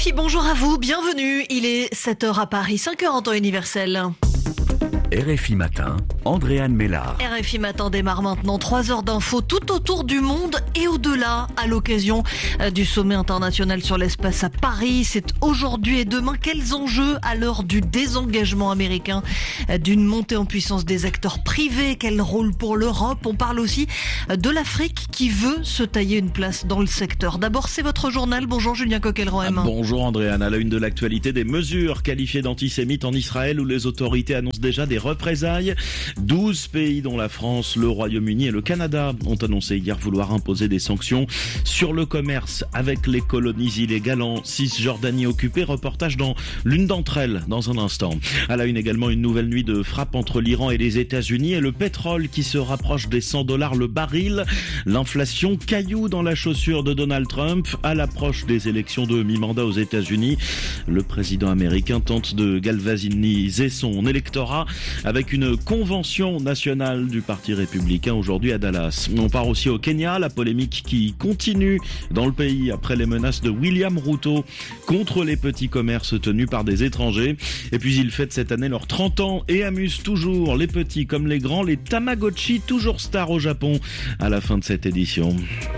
RFI, bonjour à vous, bienvenue. Il est 7h à Paris, 5h en temps universel. RFI Matin, Andréane Mélard. RFI Matin démarre maintenant 3 heures d'infos tout autour du monde et au-delà à l'occasion du sommet international sur l'espace à Paris. C'est aujourd'hui et demain. Quels enjeux à l'heure du désengagement américain, d'une montée en puissance des acteurs privés? Quel rôle pour l'Europe? On parle aussi de l'Afrique qui veut se tailler une place dans le secteur. D'abord, c'est votre journal. Bonjour Julien Coquelroem. Bonjour Andréane. À la une de l'actualité, des mesures qualifiées d'antisémites en Israël où les autorités annoncent déjà des représailles. 12 pays dont la France, le Royaume-Uni et le Canada ont annoncé hier vouloir imposer des sanctions sur le commerce avec les colonies illégales en Cisjordanie occupée. Reportage dans l'une d'entre elles dans un instant. À la une également, une nouvelle nuit de frappe entre l'Iran et les États-Unis et le pétrole qui se rapproche des $100 le baril. L'inflation, caillou dans la chaussure de Donald Trump à l'approche des élections de mi-mandat aux États-Unis. Le président américain tente de galvaniser son électorat avec une convention nationale du Parti républicain aujourd'hui à Dallas. On part aussi au Kenya, la polémique qui continue dans le pays après les menaces de William Ruto contre les petits commerces tenus par des étrangers. Et puis ils fêtent cette année leurs 30 ans et amusent toujours les petits comme les grands, les Tamagotchi, toujours stars au Japon à la fin de cette édition.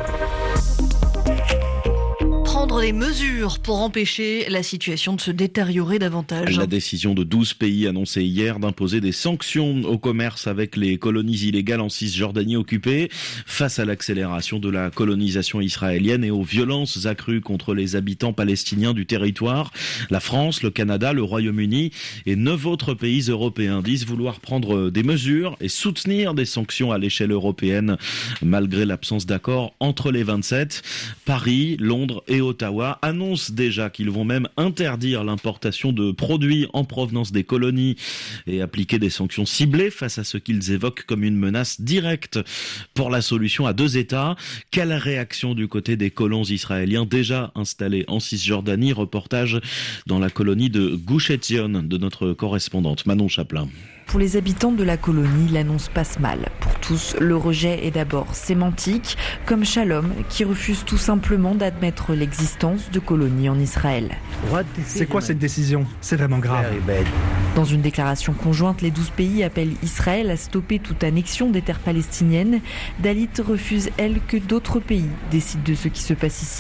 Prendre des mesures pour empêcher la situation de se détériorer davantage. La décision de 12 pays annoncée hier d'imposer des sanctions au commerce avec les colonies illégales en Cisjordanie occupée face à l'accélération de la colonisation israélienne et aux violences accrues contre les habitants palestiniens du territoire. La France, le Canada, le Royaume-Uni et 9 autres pays européens disent vouloir prendre des mesures et soutenir des sanctions à l'échelle européenne malgré l'absence d'accord entre les 27. Paris, Londres et Ottawa annoncent déjà qu'ils vont même interdire l'importation de produits en provenance des colonies et appliquer des sanctions ciblées face à ce qu'ils évoquent comme une menace directe pour la solution à 2 États. Quelle réaction du côté des colons israéliens déjà installés en Cisjordanie? Reportage dans la colonie de Gush Etzion de notre correspondante Manon Chaplin. Pour les habitants de la colonie, l'annonce passe mal. Pour tous, le rejet est d'abord sémantique, comme Shalom, qui refuse tout simplement d'admettre l'existence de colonies en Israël. C'est quoi cette décision? C'est vraiment grave. Dans une déclaration conjointe, les 12 pays appellent Israël à stopper toute annexion des terres palestiniennes. Dalit refuse, elle, que d'autres pays décident de ce qui se passe ici.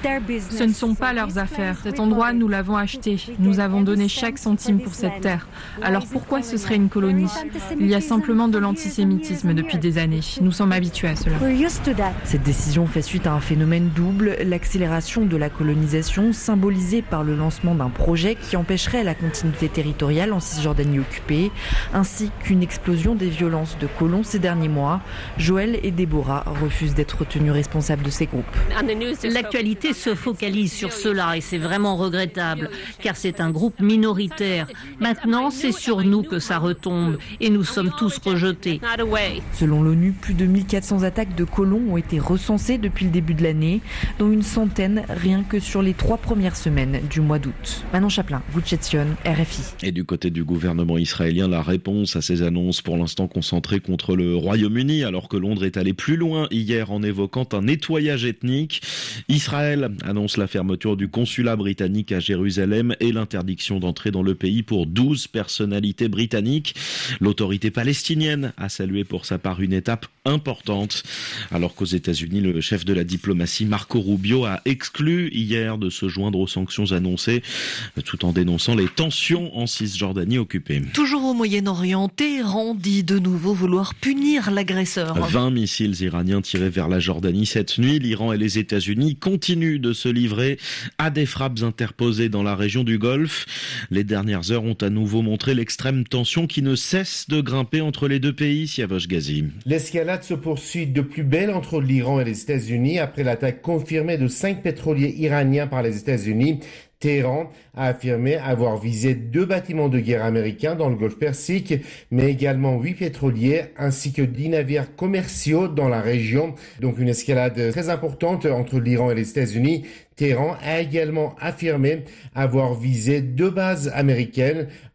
Ce ne sont pas leurs affaires. Cet endroit, nous l'avons acheté. Nous avons donné chaque centime pour cette terre. Alors pourquoi ce serait une colonie? Il y a simplement de l'antisémitisme depuis des années. Nous sommes habitués à cela. Cette décision fait suite à un phénomène double, l'accélération de la colonisation symbolisée par le lancement d'un projet qui empêcherait la continuité territoriale en Cisjordanie occupée, ainsi qu'une explosion des violences de colons ces derniers mois. Joël et Déborah refusent d'être tenus responsables de ces groupes. L'actualité se focalise sur cela et c'est vraiment regrettable, car c'est un groupe minoritaire. Maintenant, c'est sur nous que ça retombe et nous sommes tous rejetés. Selon l'ONU, plus de 1400 attaques de colons ont été recensées depuis le début de l'année, dont une centaine rien que sur les 3 premières semaines du mois d'août. Manon Chaplin, Gush Etzion, RFI. Et du côté du gouvernement israélien, la réponse à ces annonces pour l'instant concentrée contre le Royaume-Uni, alors que Londres est allé plus loin hier en évoquant un nettoyage ethnique. Israël annonce la fermeture du consulat britannique à Jérusalem et l'interdiction d'entrer dans le pays pour 12 personnalités britanniques. L'autorité palestinienne a salué pour sa part une étape importante, alors qu'aux États-Unis, le chef de la diplomatie Marco Rubio a exclu hier de se joindre aux sanctions annoncées, tout en dénonçant les tensions en Cisjordanie occupée. Toujours au Moyen-Orient, Téhéran dit de nouveau vouloir punir l'agresseur. 20 missiles iraniens tirés vers la Jordanie cette nuit. L'Iran et les États-Unis continuent de se livrer à des frappes interposées dans la région du Golfe. Les dernières heures ont à nouveau montré l'extrême tension qui ne cesse de grimper entre les 2 pays, Siavash Ghazi. L'escalade se poursuit de plus belle entre l'Iran et les États-Unis après l'attaque confirmée de 5 pétroliers iraniens par les États-Unis. Téhéran a affirmé avoir visé 2 bâtiments de guerre américains dans le Golfe Persique, mais également 8 pétroliers ainsi que 10 navires commerciaux dans la région. Donc une escalade très importante entre l'Iran et les États-Unis. Téhéran a également affirmé avoir visé 2 bases américaines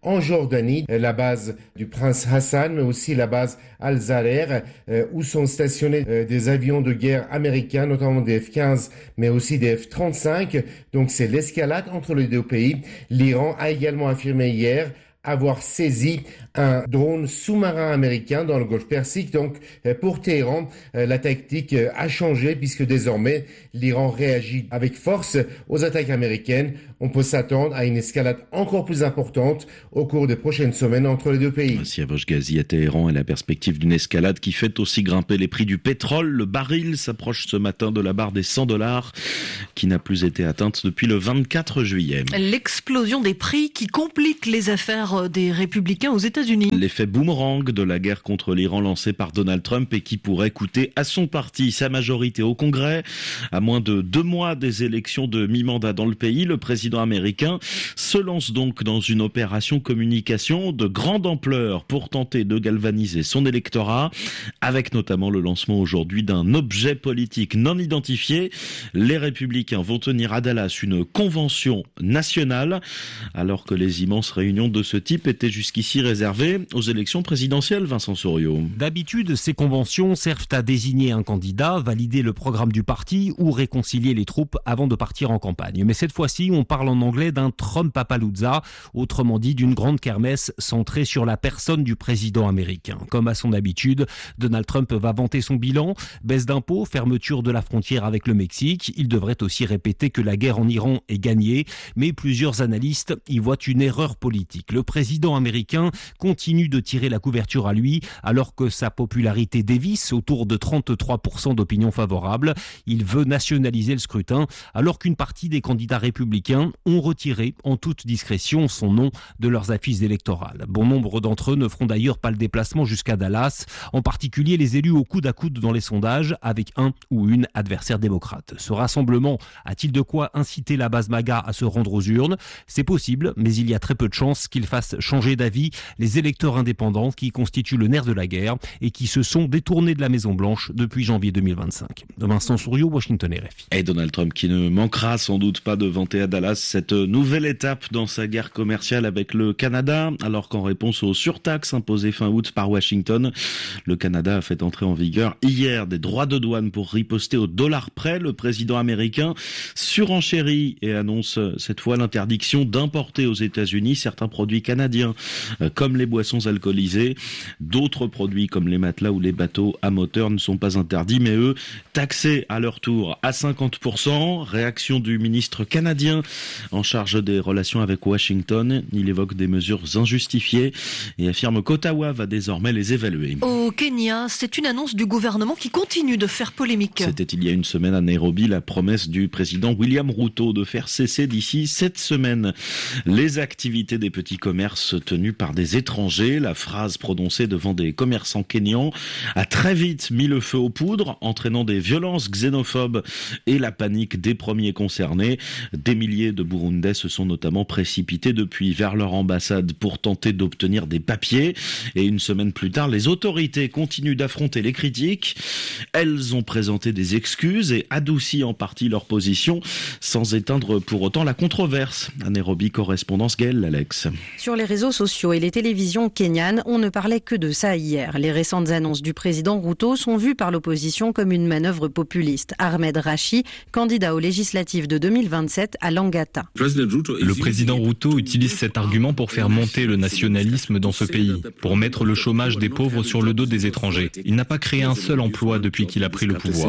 en Jordanie, la base du prince Hassan, mais aussi la base Al-Zarer, où sont stationnés des avions de guerre américains, notamment des F-15, mais aussi des F-35. Donc c'est l'escalade entre les deux pays. L'Iran a également affirmé hier avoir saisi un drone sous-marin américain dans le Golfe Persique. Donc, pour Téhéran, la tactique a changé puisque désormais, l'Iran réagit avec force aux attaques américaines. On peut s'attendre à une escalade encore plus importante au cours des prochaines semaines entre les deux pays. Siavash Ghazi à Téhéran et la perspective d'une escalade qui fait aussi grimper les prix du pétrole. Le baril s'approche ce matin de la barre des $100 qui n'a plus été atteinte depuis le 24 juillet. L'explosion des prix qui complique les affaires des républicains aux États-Unis. L'effet boomerang de la guerre contre l'Iran lancée par Donald Trump et qui pourrait coûter à son parti sa majorité au Congrès. À moins de 2 mois des élections de mi-mandat dans le pays, le président américain se lance donc dans une opération communication de grande ampleur pour tenter de galvaniser son électorat, avec notamment le lancement aujourd'hui d'un objet politique non identifié. Les républicains vont tenir à Dallas une convention nationale, alors que les immenses réunions de ce type étaient jusqu'ici réservées aux élections présidentielles, Vincent Souriau. D'habitude, ces conventions servent à désigner un candidat, valider le programme du parti ou réconcilier les troupes avant de partir en campagne. Mais cette fois-ci, on parle en anglais d'un Trumpapalooza, autrement dit d'une grande kermesse centrée sur la personne du président américain. Comme à son habitude, Donald Trump va vanter son bilan, baisse d'impôts, fermeture de la frontière avec le Mexique. Il devrait aussi répéter que la guerre en Iran est gagnée, mais plusieurs analystes y voient une erreur politique. Le président américain continue de tirer la couverture à lui, alors que sa popularité dévisse autour de 33% d'opinion favorable. Il veut nationaliser le scrutin, alors qu'une partie des candidats républicains ont retiré en toute discrétion son nom de leurs affiches électorales. Bon nombre d'entre eux ne feront d'ailleurs pas le déplacement jusqu'à Dallas, en particulier les élus au coude à coude dans les sondages avec un ou une adversaire démocrate. Ce rassemblement a-t-il de quoi inciter la base MAGA à se rendre aux urnes ? C'est possible, mais il y a très peu de chances qu'il fasse changer d'avis les électeurs indépendants qui constituent le nerf de la guerre et qui se sont détournés de la Maison-Blanche depuis janvier 2025. Vincent Souriau, Washington RFI. Et Donald Trump qui ne manquera sans doute pas de vanter à Dallas cette nouvelle étape dans sa guerre commerciale avec le Canada, alors qu'en réponse aux surtaxes imposées fin août par Washington, le Canada a fait entrer en vigueur hier des droits de douane pour riposter au dollar près. Le président américain surenchérit et annonce cette fois l'interdiction d'importer aux États-Unis certains produits canadiens, comme les boissons alcoolisées. D'autres produits comme les matelas ou les bateaux à moteur ne sont pas interdits, mais eux, taxés à leur tour à 50%. Réaction du ministre canadien en charge des relations avec Washington. Il évoque des mesures injustifiées et affirme qu'Ottawa va désormais les évaluer. Au Kenya, c'est une annonce du gouvernement qui continue de faire polémique. C'était il y a une semaine à Nairobi la promesse du président William Ruto de faire cesser d'ici cette semaine les activités des petits commerces tenus par des étrangers. La phrase prononcée devant des commerçants kenyans a très vite mis le feu aux poudres, entraînant des violences xénophobes et la panique des premiers concernés. Des milliers de Burundais se sont notamment précipités depuis vers leur ambassade pour tenter d'obtenir des papiers. Et une semaine plus tard, les autorités continuent d'affronter les critiques. Elles ont présenté des excuses et adouci en partie leur position, sans éteindre pour autant la controverse. À Nairobi, correspondance Gaëlle Lalex. Sur les réseaux sociaux et les télévisions kenyanes, on ne parlait que de ça hier. Les récentes annonces du président Ruto sont vues par l'opposition comme une manœuvre populiste. Ahmed Rashi, candidat aux législatives de 2027 à Langata. Le président Ruto utilise cet argument pour faire monter le nationalisme dans ce pays, pour mettre le chômage des pauvres sur le dos des étrangers. Il n'a pas créé un seul emploi depuis qu'il a pris le pouvoir.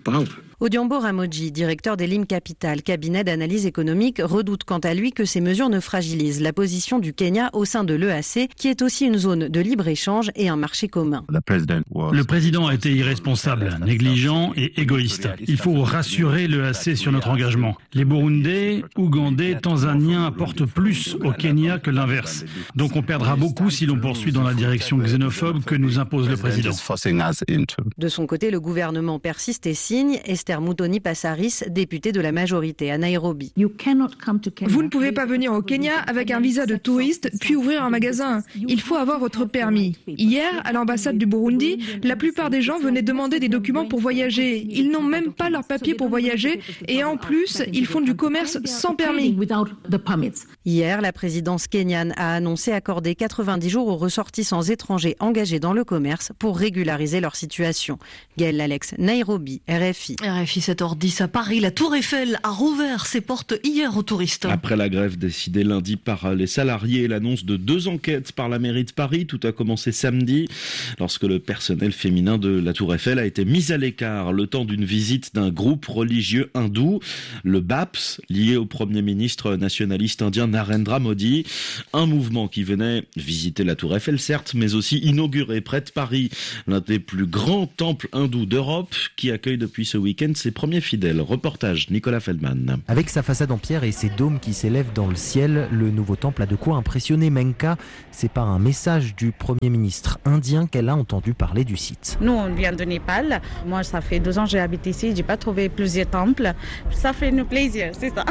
Odiambo Ramoji, directeur d'Elim Capital, cabinet d'analyse économique, redoute quant à lui que ces mesures ne fragilisent la position du Kenya au sein de l'EAC, qui est aussi une zone de libre-échange et un marché commun. Le président a été irresponsable, négligent et égoïste. Il faut rassurer l'EAC sur notre engagement. Les Burundais, Ougandais, Tanzaniens apportent plus au Kenya que l'inverse. Donc on perdra beaucoup si l'on poursuit dans la direction xénophobe que nous impose le président. De son côté, le gouvernement persiste et signe, Esther Muthoni Passaris, députée de la majorité à Nairobi. Vous ne pouvez pas venir au Kenya avec un visa de touriste puis ouvrir un magasin. Il faut avoir votre permis. Hier, à l'ambassade du Burundi, la plupart des gens venaient demander des documents pour voyager. Ils n'ont même pas leurs papiers pour voyager et en plus, ils font du commerce sans permis. Hier, la présidence kenyane a annoncé accorder 90 jours aux ressortissants étrangers engagés dans le commerce pour régulariser leur situation. Gaëlle Alex, Nairobi, RFI. RFI 7h10 à Paris, la Tour Eiffel a rouvert ses portes hier aux touristes. Après la grève décidée lundi par les salariés et l'annonce de 2 enquêtes par la mairie de Paris, tout a commencé samedi lorsque le personnel féminin de la Tour Eiffel a été mis à l'écart le temps d'une visite d'un groupe religieux hindou, le BAPS, lié au Premier ministre nationaliste indien Narendra Modi. Un mouvement qui venait visiter la Tour Eiffel, certes, mais aussi inaugurer près de Paris l'un des plus grands temples hindous d'Europe qui accueille depuis ce week-end ses premiers fidèles. Reportage Nicolas Feldman. Avec sa façade en pierre et ses dômes qui s'élèvent dans le ciel, le nouveau temple a de quoi impressionner Menka. C'est par un message du Premier ministre indien qu'elle a entendu parler du site. Nous, on vient de Népal. Moi, ça fait 2 ans que j'habite ici. J'ai pas trouvé plusieurs temples. Ça fait nous plaisir, c'est ça.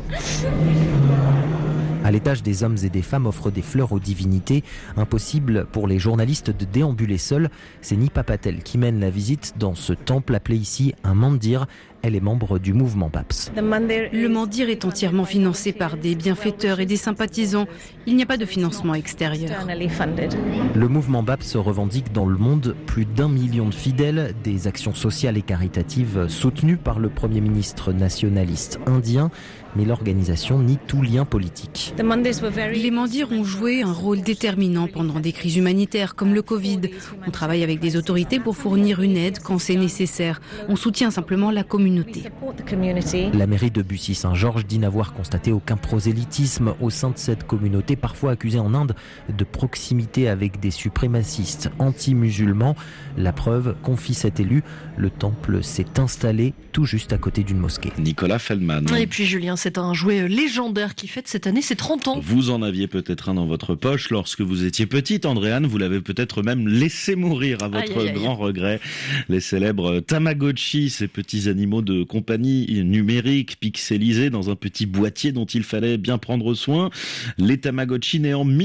À l'étage, des hommes et des femmes offrent des fleurs aux divinités. Impossible pour les journalistes de déambuler seuls. C'est Nipa Patel qui mène la visite dans ce temple appelé ici un mandir. Elle est membre du mouvement BAPS. Le mandir est entièrement financé par des bienfaiteurs et des sympathisants. Il n'y a pas de financement extérieur. Le mouvement BAPS revendique dans le monde plus d'1 million de fidèles, des actions sociales et caritatives soutenues par le Premier ministre nationaliste indien. Mais l'organisation nie tout lien politique. Les mandirs ont joué un rôle déterminant pendant des crises humanitaires comme le Covid. On travaille avec des autorités pour fournir une aide quand c'est nécessaire. On soutient simplement la communauté. La mairie de Bussy-Saint-Georges dit n'avoir constaté aucun prosélytisme au sein de cette communauté, parfois accusée en Inde de proximité avec des suprémacistes anti-musulmans. La preuve, confie cet élu, le temple s'est installé tout juste à côté d'une mosquée. Nicolas Feldman. Et puis Julien, c'est un jouet légendaire qui fête cette année ses 30 ans. Vous en aviez peut-être un dans votre poche lorsque vous étiez petite, Andréane. Vous l'avez peut-être même laissé mourir à votre grand regret. Les célèbres Tamagotchi, ces petits animaux de compagnie numériques pixelisés dans un petit boîtier dont il fallait bien prendre soin. Les Tamagotchi nés en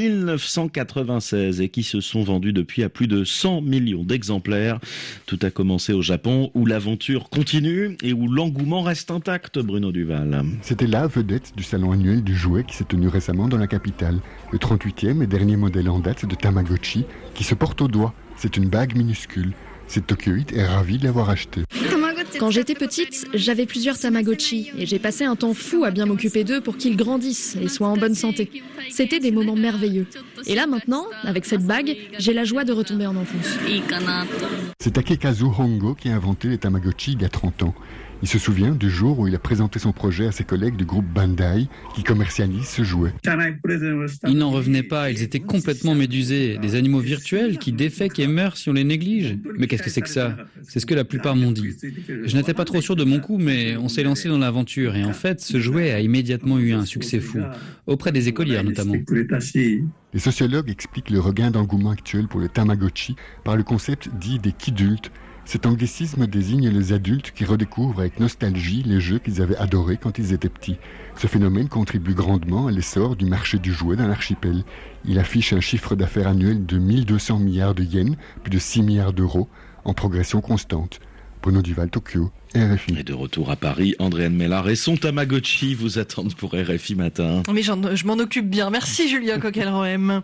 1996 et qui se sont vendus depuis à plus de 100 millions d'exemplaires. Tout a commencé au Japon où l'aventure continue et où l'engouement reste intact, Bruno Duval. C'était la vedette du salon annuel du jouet qui s'est tenu récemment dans la capitale. Le 38e et dernier modèle en date de Tamagotchi qui se porte au doigt. C'est une bague minuscule. Cette Tokyoïte est ravie de l'avoir acheté. Quand j'étais petite, j'avais plusieurs Tamagotchi et j'ai passé un temps fou à bien m'occuper d'eux pour qu'ils grandissent et soient en bonne santé. C'était des moments merveilleux. Et là maintenant, avec cette bague, j'ai la joie de retomber en enfance. C'est Takekazu Hongo qui a inventé les Tamagotchi il y a 30 ans. Il se souvient du jour où il a présenté son projet à ses collègues du groupe Bandai qui commercialise ce jouet. Ils n'en revenaient pas, ils étaient complètement médusés. Des animaux virtuels qui défèquent et meurent si on les néglige. Mais qu'est-ce que c'est que ça ? C'est ce que la plupart m'ont dit. Je n'étais pas trop sûr de mon coup, mais on s'est lancé dans l'aventure. Et en fait, ce jouet a immédiatement eu un succès fou. Auprès des écolières notamment. Les sociologues expliquent le regain d'engouement actuel pour le Tamagotchi par le concept dit des kidultes. Cet anglicisme désigne les adultes qui redécouvrent avec nostalgie les jeux qu'ils avaient adorés quand ils étaient petits. Ce phénomène contribue grandement à l'essor du marché du jouet dans l'archipel. Il affiche un chiffre d'affaires annuel de 1200 milliards de yens, plus de 6 milliards d'euros, en progression constante. Bruno Duval, Tokyo, RFI. Et de retour à Paris, Andréane Mélard et son Tamagotchi vous attendent pour RFI Matin. Mais je m'en occupe bien. Merci Julien Coquelin-Roem.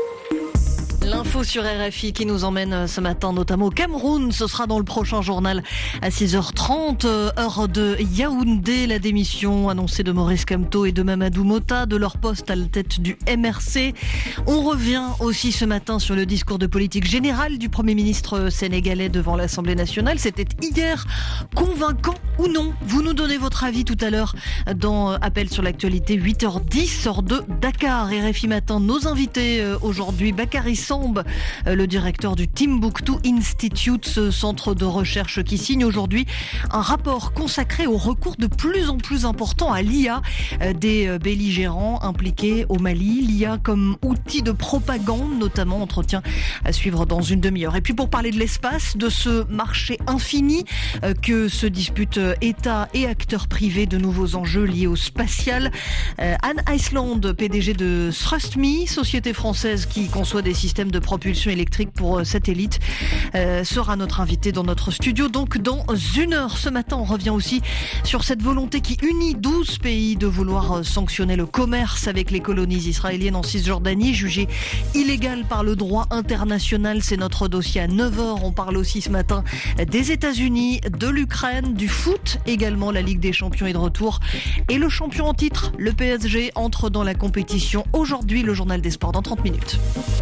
L'info sur RFI qui nous emmène ce matin notamment au Cameroun. Ce sera dans le prochain journal à 6h30, heure de Yaoundé. La démission annoncée de Maurice Kamto et de Mamadou Mota de leur poste à la tête du MRC. On revient aussi ce matin sur le discours de politique générale du Premier ministre sénégalais devant l'Assemblée nationale. C'était hier. Convaincant ou non? Vous nous donnez votre avis tout à l'heure dans Appel sur l'actualité, 8h10, heure de Dakar. RFI Matin, nos invités aujourd'hui, Bakary San, Samb, le directeur du Timbuktu Institute, ce centre de recherche qui signe aujourd'hui un rapport consacré au recours de plus en plus important à l'IA des belligérants impliqués au Mali. L'IA comme outil de propagande, notamment, entretien à suivre dans une demi-heure. Et puis pour parler de l'espace, de ce marché infini que se disputent États et acteurs privés, de nouveaux enjeux liés au spatial. Anne Iceland, PDG de ThrustMe, société française qui conçoit des systèmes de propulsion électrique pour satellites, sera notre invitée dans notre studio. Donc dans une heure, ce matin, on revient aussi sur cette volonté qui unit 12 pays de vouloir sanctionner le commerce avec les colonies israéliennes en Cisjordanie, jugées illégales par le droit international. C'est notre dossier à 9h. On parle aussi ce matin des États-Unis, de l'Ukraine, du foot également. La Ligue des Champions est de retour et le champion en titre, le PSG, entre dans la compétition. Aujourd'hui, le journal des sports dans 30 minutes.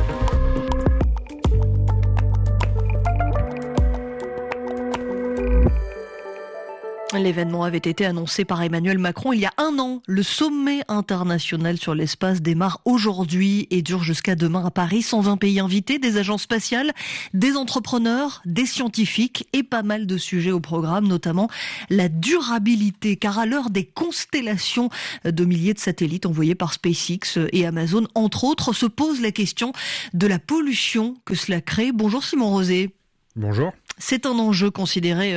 L'événement avait été annoncé par Emmanuel Macron il y a un an. Le sommet international sur l'espace démarre aujourd'hui et dure jusqu'à demain à Paris. 120 pays invités, des agences spatiales, des entrepreneurs, des scientifiques et pas mal de sujets au programme, notamment la durabilité. Car à l'heure des constellations de milliers de satellites envoyés par SpaceX et Amazon, entre autres, se pose la question de la pollution que cela crée. Bonjour Simon Rosé. Bonjour. C'était un enjeu considéré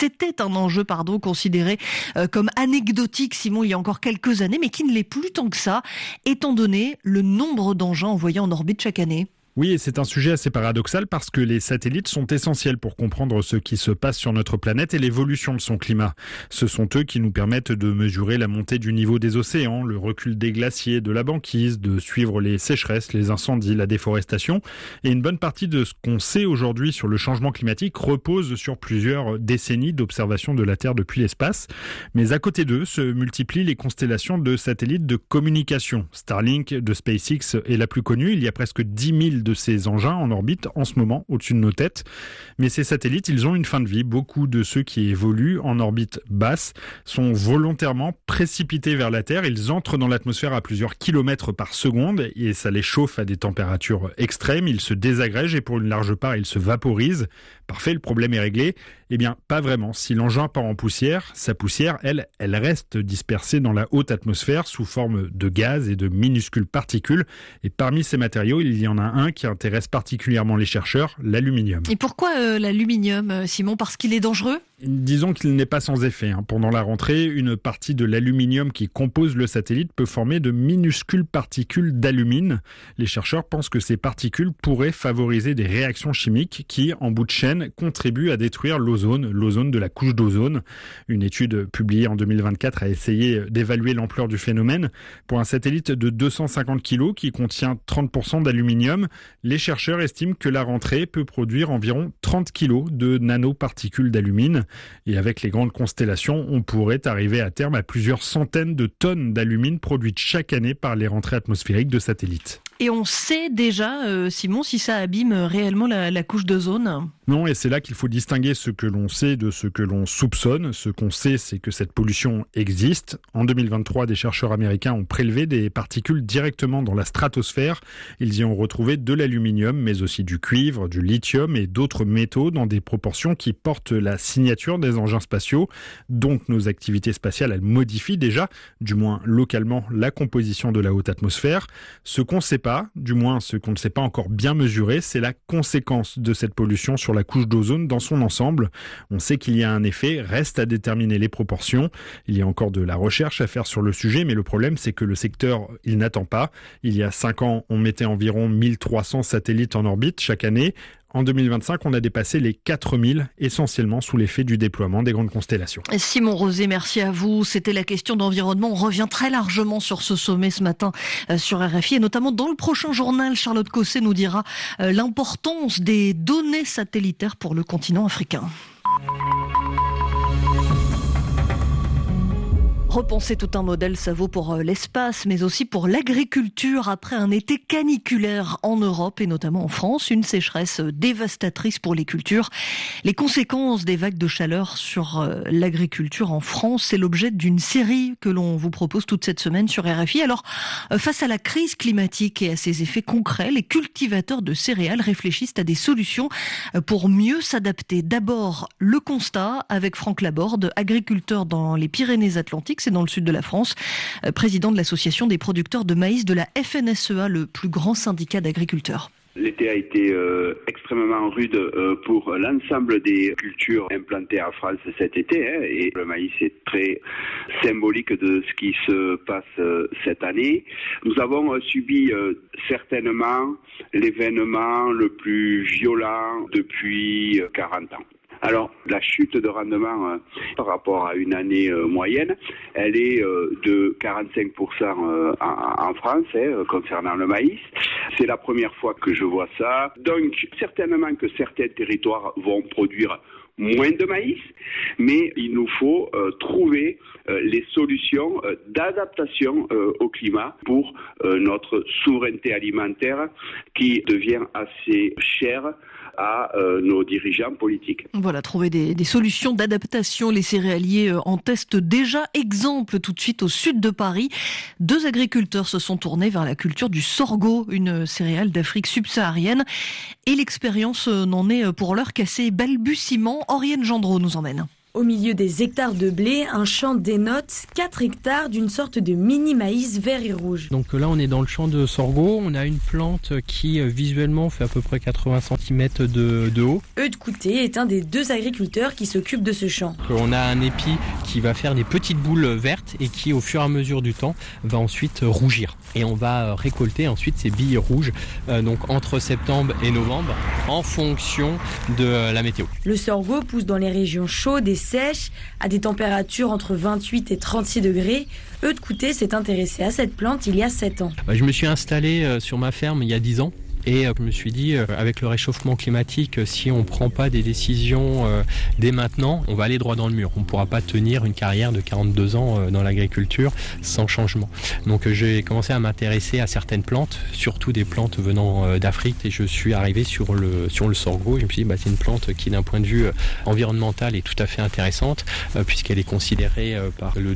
comme anecdotique, Simon, il y a encore quelques années, mais qui ne l'est plus tant que ça, étant donné le nombre d'engins envoyés en orbite chaque année. Oui, et c'est un sujet assez paradoxal parce que les satellites sont essentiels pour comprendre ce qui se passe sur notre planète et l'évolution de son climat. Ce sont eux qui nous permettent de mesurer la montée du niveau des océans, le recul des glaciers, de la banquise, de suivre les sécheresses, les incendies, la déforestation. Et une bonne partie de ce qu'on sait aujourd'hui sur le changement climatique repose sur plusieurs décennies d'observation de la Terre depuis l'espace. Mais à côté d'eux se multiplient les constellations de satellites de communication. Starlink de SpaceX est la plus connue. Il y a presque 10 000 de ces engins en orbite en ce moment au-dessus de nos têtes. Mais ces satellites, ils ont une fin de vie. Beaucoup de ceux qui évoluent en orbite basse sont volontairement précipités vers la Terre. Ils entrent dans l'atmosphère à plusieurs kilomètres par seconde et ça les chauffe à des températures extrêmes. Ils se désagrègent et pour une large part, ils se vaporisent. Parfait, le problème est réglé. Eh bien, pas vraiment. Si l'engin part en poussière, sa poussière, elle reste dispersée dans la haute atmosphère sous forme de gaz et de minuscules particules. Et parmi ces matériaux, il y en a un qui intéresse particulièrement les chercheurs, l'aluminium. Et pourquoi l'aluminium, Simon ? Parce qu'il est dangereux ? Disons qu'il n'est pas sans effet. Pendant la rentrée, une partie de l'aluminium qui compose le satellite peut former de minuscules particules d'alumine. Les chercheurs pensent que ces particules pourraient favoriser des réactions chimiques qui, en bout de chaîne, contribuent à détruire l'ozone de la couche d'ozone. Une étude publiée en 2024 a essayé d'évaluer l'ampleur du phénomène. Pour un satellite de 250 kg qui contient 30% d'aluminium, les chercheurs estiment que la rentrée peut produire environ 30 kg de nanoparticules d'alumine. Et avec les grandes constellations, on pourrait arriver à terme à plusieurs centaines de tonnes d'alumine produites chaque année par les rentrées atmosphériques de satellites. Et on sait déjà, Simon, si ça abîme réellement la couche d'ozone ? Non, et c'est là qu'il faut distinguer ce que l'on sait de ce que l'on soupçonne. Ce qu'on sait, c'est que cette pollution existe. En 2023, des chercheurs américains ont prélevé des particules directement dans la stratosphère. Ils y ont retrouvé de l'aluminium, mais aussi du cuivre, du lithium et d'autres métaux dans des proportions qui portent la signature des engins spatiaux. Donc nos activités spatiales, elles modifient déjà, du moins localement, la composition de la haute atmosphère. Ce qu'on ne sait pas, du moins ce qu'on ne sait pas encore bien mesurer, c'est la conséquence de cette pollution sur la couche d'ozone dans son ensemble. On sait qu'il y a un effet, reste à déterminer les proportions. Il y a encore de la recherche à faire sur le sujet, mais le problème c'est que le secteur, il n'attend pas. Il y a 5 ans, on mettait environ 1300 satellites en orbite chaque année. En 2025, on a dépassé les 4000, essentiellement sous l'effet du déploiement des grandes constellations. Simon Rosé, merci à vous. C'était la question d'environnement. On revient très largement sur ce sommet ce matin sur RFI et notamment dans le prochain journal, Charlotte Cosset nous dira l'importance des données satellitaires pour le continent africain. Repenser tout un modèle, ça vaut pour l'espace, mais aussi pour l'agriculture. Après un été caniculaire en Europe et notamment en France, une sécheresse dévastatrice pour les cultures. Les conséquences des vagues de chaleur sur l'agriculture en France, c'est l'objet d'une série que l'on vous propose toute cette semaine sur RFI. Alors, face à la crise climatique et à ses effets concrets, les cultivateurs de céréales réfléchissent à des solutions pour mieux s'adapter. D'abord, le constat avec Franck Laborde, agriculteur dans les Pyrénées-Atlantiques, c'est dans le sud de la France, président de l'association des producteurs de maïs de la FNSEA, le plus grand syndicat d'agriculteurs. L'été a été extrêmement rude pour l'ensemble des cultures implantées en France cet été, et le maïs est très symbolique de ce qui se passe cette année. Nous avons subi certainement l'événement le plus violent depuis 40 ans. Alors, la chute de rendement par rapport à une année moyenne, elle est de 45% en France concernant le maïs. C'est la première fois que je vois ça. Donc, certainement que certains territoires vont produire moins de maïs, mais il nous faut trouver les solutions d'adaptation au climat pour notre souveraineté alimentaire qui devient assez chère à nos dirigeants politiques. Voilà, trouver des solutions d'adaptation. Les céréaliers en testent déjà. Exemple tout de suite au sud de Paris. 2 agriculteurs se sont tournés vers la culture du sorgho, une céréale d'Afrique subsaharienne. Et l'expérience n'en est pour l'heure qu'à ses balbutiements. Oriane Gendreau nous emmène. Au milieu des hectares de blé, un champ dénote 4 hectares d'une sorte de mini-maïs vert et rouge. Donc là, on est dans le champ de sorgho. On a une plante qui visuellement fait à peu près 80 cm de haut. Eudes Coutet est un des 2 agriculteurs qui s'occupent de ce champ. On a un épi qui va faire des petites boules vertes et qui, au fur et à mesure du temps, va ensuite rougir. Et on va récolter ensuite ces billes rouges donc entre septembre et novembre en fonction de la météo. Le sorgho pousse dans les régions chaudes et sèches, à des températures entre 28 et 36 degrés. Eudes Coutet s'est intéressé à cette plante il y a 7 ans. Je me suis installé sur ma ferme il y a 10 ans. Et je me suis dit, avec le réchauffement climatique, si on ne prend pas des décisions dès maintenant, on va aller droit dans le mur. On ne pourra pas tenir une carrière de 42 ans dans l'agriculture sans changement. Donc j'ai commencé à m'intéresser à certaines plantes, surtout des plantes venant d'Afrique. Et je suis arrivé sur le sorgho. Je me suis dit, c'est une plante qui, d'un point de vue environnemental, est tout à fait intéressante, puisqu'elle est considérée par le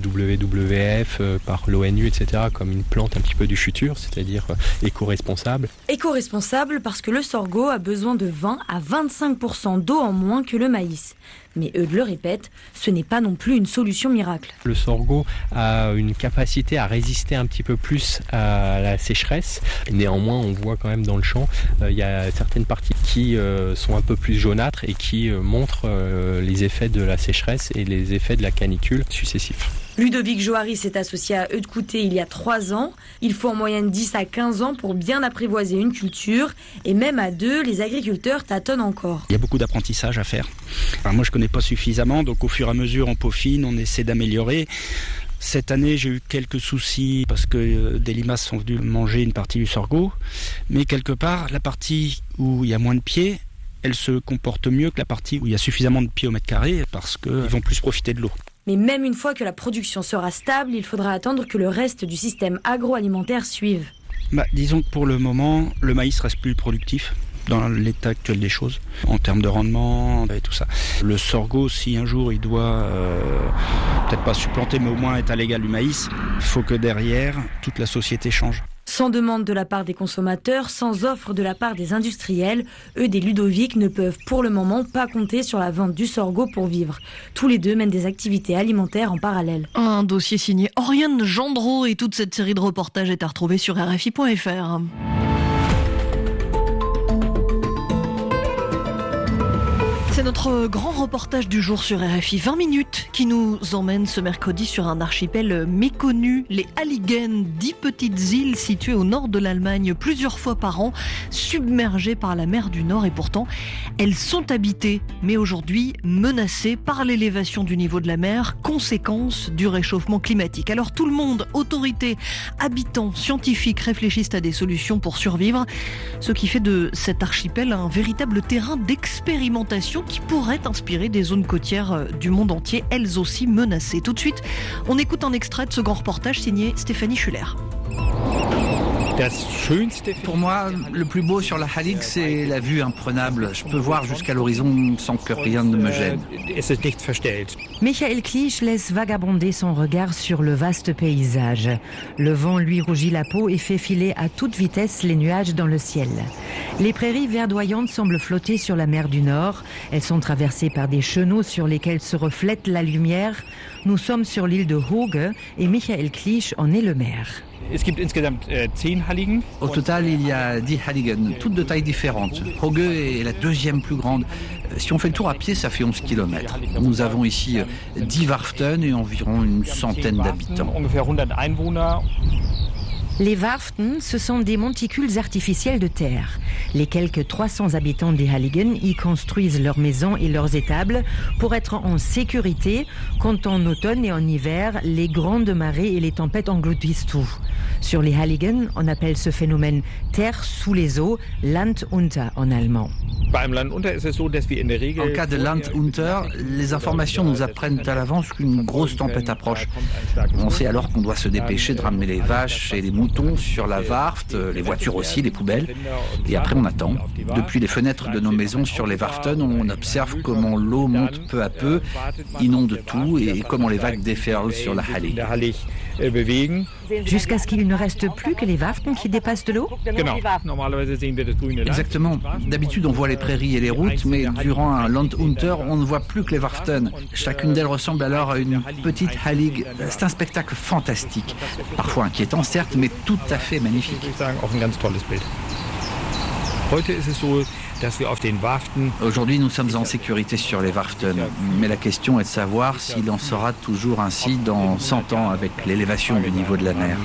WWF, par l'ONU, etc., comme une plante un petit peu du futur, c'est-à-dire éco-responsable. Éco-responsable parce que le sorgho a besoin de 20 à 25% d'eau en moins que le maïs. Mais Eudes le répète, ce n'est pas non plus une solution miracle. Le sorgho a une capacité à résister un petit peu plus à la sécheresse. Néanmoins, on voit quand même dans le champ, il y a certaines parties qui sont un peu plus jaunâtres et qui montrent les effets de la sécheresse et les effets de la canicule successifs. Ludovic Joharis s'est associé à Eudes Coutet il y a 3 ans. Il faut en moyenne 10 à 15 ans pour bien apprivoiser une culture. Et même à 2, les agriculteurs tâtonnent encore. Il y a beaucoup d'apprentissage à faire. Alors moi, je ne connais pas suffisamment, donc au fur et à mesure, on peaufine, on essaie d'améliorer. Cette année, j'ai eu quelques soucis parce que des limaces sont venues manger une partie du sorgho. Mais quelque part, la partie où il y a moins de pieds, elle se comporte mieux que la partie où il y a suffisamment de pieds au mètre carré parce qu'ils vont plus profiter de l'eau. Mais même une fois que la production sera stable, il faudra attendre que le reste du système agroalimentaire suive. Disons que pour le moment, le maïs reste plus productif dans l'état actuel des choses, en termes de rendement et tout ça. Le sorgho, si un jour il doit peut-être pas supplanter, mais au moins être à l'égal du maïs, il faut que derrière, toute la société change. Sans demande de la part des consommateurs, sans offre de la part des industriels, Eudes et Ludovic ne peuvent pour le moment pas compter sur la vente du sorgho pour vivre. Tous les 2 mènent des activités alimentaires en parallèle. Un dossier signé Oriane Gendreau et toute cette série de reportages est à retrouver sur RFI.fr. C'est notre grand reportage du jour sur RFI 20 minutes qui nous emmène ce mercredi sur un archipel méconnu, les Halligen, 10 petites îles situées au nord de l'Allemagne, plusieurs fois par an, submergées par la mer du Nord et pourtant elles sont habitées, mais aujourd'hui menacées par l'élévation du niveau de la mer, conséquence du réchauffement climatique. Alors tout le monde, autorités, habitants, scientifiques réfléchissent à des solutions pour survivre, ce qui fait de cet archipel un véritable terrain d'expérimentation qui qui pourrait inspirer des zones côtières du monde entier, elles aussi menacées. Tout de suite, on écoute un extrait de ce grand reportage signé Stéphanie Schuller. Pour moi, le plus beau sur la Hallig, c'est la vue imprenable. Je peux voir jusqu'à l'horizon sans que rien ne me gêne. Michael Clich laisse vagabonder son regard sur le vaste paysage. Le vent lui rougit la peau et fait filer à toute vitesse les nuages dans le ciel. Les prairies verdoyantes semblent flotter sur la mer du Nord. Elles sont traversées par des chenaux sur lesquels se reflète la lumière. Nous sommes sur l'île de Hooge et Michael Clich en est le maire. Au total, il y a 10 Halligen, toutes de tailles différentes. Hooge est la deuxième plus grande. Si on fait le tour à pied, ça fait 11 km. Nous avons ici 10 Warften et environ une centaine d'habitants. Les Warften, ce sont des monticules artificiels de terre. Les quelques 300 habitants des Halligen y construisent leurs maisons et leurs étables pour être en sécurité quand en automne et en hiver, les grandes marées et les tempêtes engloutissent tout. Sur les Halligen, on appelle ce phénomène terre sous les eaux, Land unter en allemand. En cas de Land unter, les informations nous apprennent à l'avance qu'une grosse tempête approche. On sait alors qu'on doit se dépêcher de ramener les vaches et les moutons sur la Warft, les voitures aussi, les poubelles. Et après on attend. Depuis les fenêtres de nos maisons sur les Warften, on observe comment l'eau monte peu à peu, inonde tout et comment les vagues déferlent sur la Hallig. Jusqu'à ce qu'il ne reste plus que les Warften qui dépassent de l'eau ? Exactement. D'habitude, on voit les prairies et les routes, mais durant un Landunter, on ne voit plus que les Warften. Chacune d'elles ressemble alors à une petite Hallig. C'est un spectacle fantastique. Parfois inquiétant, certes, mais tout à fait magnifique. Aujourd'hui, nous sommes en sécurité sur les Warften, mais la question est de savoir s'il en sera toujours ainsi dans 100 ans avec l'élévation du niveau de la mer.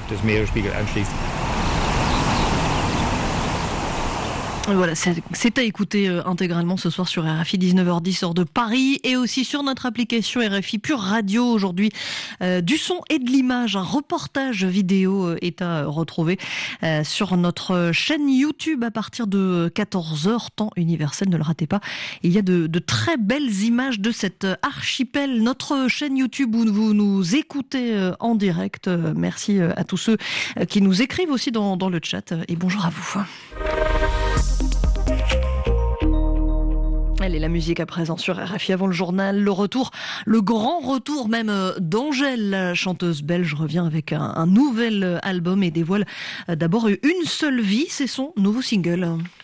Voilà, c'est à écouter intégralement ce soir sur RFI 19h10 hors de Paris et aussi sur notre application RFI Pure Radio aujourd'hui. Du son et de l'image, un reportage vidéo est à retrouver sur notre chaîne YouTube à partir de 14h, temps universel, ne le ratez pas. Il y a de très belles images de cet archipel, notre chaîne YouTube où vous nous écoutez en direct. Merci à tous ceux qui nous écrivent aussi dans le chat et bonjour à vous. Allez, la musique à présent sur RFI avant le journal, le grand retour même d'Angèle, la chanteuse belge, revient avec un nouvel album et dévoile d'abord Une seule vie, c'est son nouveau single.